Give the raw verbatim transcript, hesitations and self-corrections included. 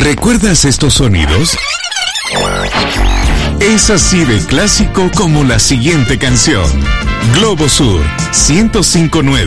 ¿Recuerdas estos sonidos? Es así de clásico como la siguiente canción. Globo Sur ciento cinco punto nueve.